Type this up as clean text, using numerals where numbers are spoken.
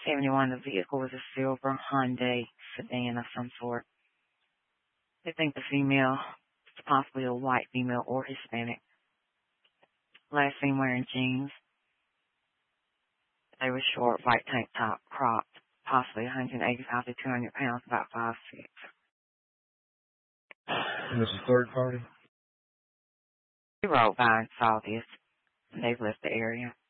71, the vehicle was a silver Hyundai sedan of some sort. They think the female is possibly a white female or Hispanic. Last seen wearing jeans. They were short, white tank top, cropped, possibly 185 to 200 pounds, about 5'6". And this is third party? We rode by and saw this, and they've left the area.